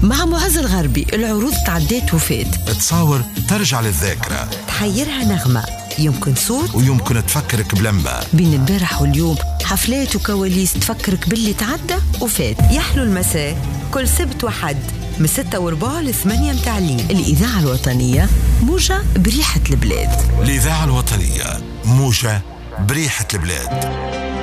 مع معز الغربي. العروض تعديت وفات، تصاور ترجع للذاكرة، تحيرها نغمة، يمكن صوت ويمكن تفكرك بلمة. بين البارح واليوم حفلات وكواليس تفكرك باللي تعدى وفات. يحلو المساء كل سبت وحد من 6:15 ل 8 متاع الليل. الإذاعة الوطنية موجة بريحة البلاد. الإذاعة الوطنية موجة بريحة البلاد.